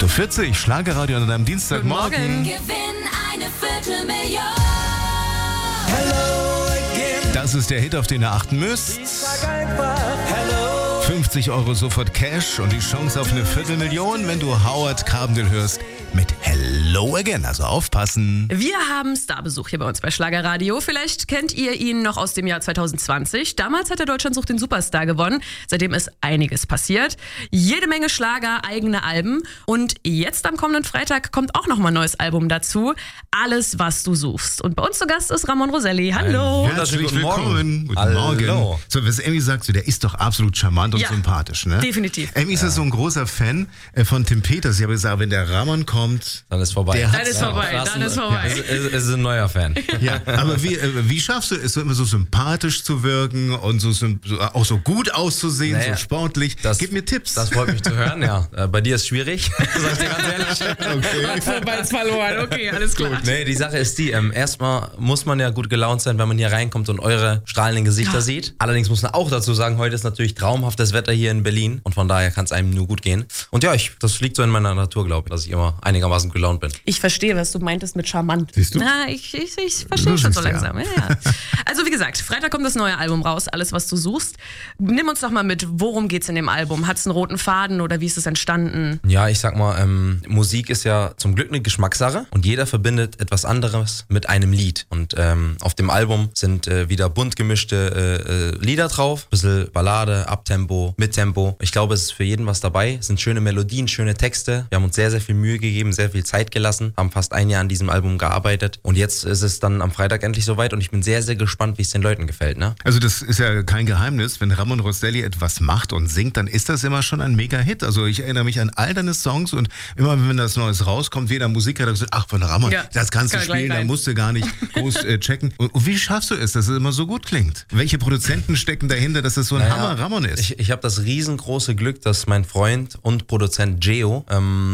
8.40 Uhr, Schlagerradio an einem Dienstagmorgen. Gewinn eine Viertelmillion. Das ist der Hit, auf den ihr achten müsst. 50 Euro sofort Cash und die Chance auf eine Viertelmillion, wenn du Howard Carpendale hörst mit Hello Again. Also aufpassen. Wir haben Starbesuch hier bei uns bei Schlagerradio. Vielleicht kennt ihr ihn noch aus dem Jahr 2020. Damals hat er Deutschland sucht den Superstar gewonnen. Seitdem ist einiges passiert. Jede Menge Schlager, eigene Alben. Und jetzt am kommenden Freitag kommt auch nochmal ein neues Album dazu. Alles, was du suchst. Und bei uns zu Gast ist Ramon Roselli. Hallo. Herzlich willkommen. Guten Morgen. So, was Emmy sagt, der ist doch absolut charmant und sympathisch, ne? Definitiv. Emmy ist ja so ein großer Fan von Tim Peters. Ich habe gesagt, wenn der Ramon kommt, dann ist vorbei. Dann ist vorbei. Es ist ein neuer Fan. Ja, aber wie schaffst du es, so immer so sympathisch zu wirken und auch so gut auszusehen, so sportlich? Gib mir Tipps. Das freut mich zu hören, ja. Bei dir ist es schwierig, sag ich dir ganz ehrlich. Okay. Vorbei verloren, okay, alles klar. Nee, die Sache ist die, erstmal muss man ja gut gelaunt sein, wenn man hier reinkommt und eure strahlenden Gesichter sieht. Allerdings muss man auch dazu sagen, heute ist natürlich traumhaftes Wetter hier in Berlin und von daher kann es einem nur gut gehen. Und ja, das liegt so in meiner Natur, glaube ich, dass ich immer einigermaßen gelaunt bin. Ich verstehe, was du meintest mit charmant. Siehst du? Na, ich verstehe schon so langsam. Ja. Also wie gesagt, Freitag kommt das neue Album raus, Alles, was du suchst. Nimm uns doch mal mit, worum geht's in dem Album? Hat's einen roten Faden oder wie ist es entstanden? Ja, ich sag mal, Musik ist ja zum Glück eine Geschmackssache und jeder verbindet etwas anderes mit einem Lied. Und auf dem Album sind wieder bunt gemischte Lieder drauf, ein bisschen Ballade, Abtempo, Mittempo. Ich glaube, es ist für jeden was dabei. Es sind schöne Melodien, schöne Texte. Wir haben uns sehr, sehr viel Mühe gegeben, sehr viel Zeit gelassen, haben fast ein Jahr an diesem Album gearbeitet und jetzt ist es dann am Freitag endlich soweit und ich bin sehr, sehr gespannt, wie es den Leuten gefällt. Ne? Also das ist ja kein Geheimnis, wenn Ramon Roselli etwas macht und singt, dann ist das immer schon ein Mega-Hit. Also ich erinnere mich an all deine Songs und immer wenn das Neues rauskommt, jeder Musiker hat gesagt, ach von Ramon, das kannst du spielen, da musst du gar nicht groß checken. Und wie schaffst du es, dass es immer so gut klingt? Welche Produzenten stecken dahinter, dass es so ein Hammer Ramon ist? Ich habe das riesengroße Glück, dass mein Freund und Produzent Geo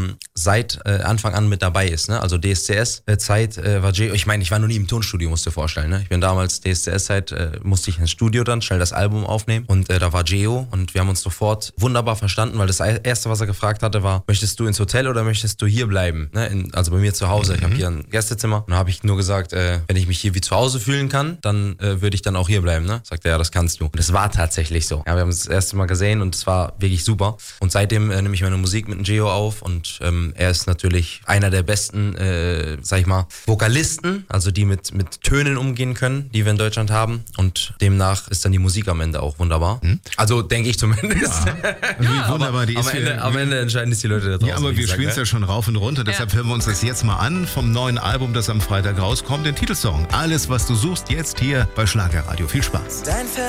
seit Anfang an mit dabei ist. Ne? Also DSCS-Zeit war Geo, ich meine, ich war noch nie im Tonstudio, musst du dir vorstellen. Ne? Ich bin damals, DSCS-Zeit, musste ich ins Studio dann, schnell das Album aufnehmen und da war Geo und wir haben uns sofort wunderbar verstanden, weil das Erste, was er gefragt hatte, war, möchtest du ins Hotel oder möchtest du hier bleiben? Ne? Also bei mir zu Hause, ich habe hier ein Gästezimmer und da habe ich nur gesagt, wenn ich mich hier wie zu Hause fühlen kann, dann würde ich dann auch hier bleiben. Ne? Sagt er, ja, das kannst du. Und das war tatsächlich so. Ja, wir haben es das erste Mal gesehen und es war wirklich super. Und seitdem nehme ich meine Musik mit dem Geo auf und er ist natürlich einer der besten, sag ich mal, Vokalisten, also die mit Tönen umgehen können, die wir in Deutschland haben und demnach ist dann die Musik am Ende auch wunderbar. Also denke ich zumindest. Wie wunderbar die ist. Am Ende entscheiden es die Leute da draußen. Ja, aber wir spielen es ja schon rauf und runter, deshalb hören wir uns das jetzt mal an vom neuen Album, das am Freitag rauskommt, den Titelsong Alles, was du suchst, jetzt hier bei Schlagerradio. Viel Spaß.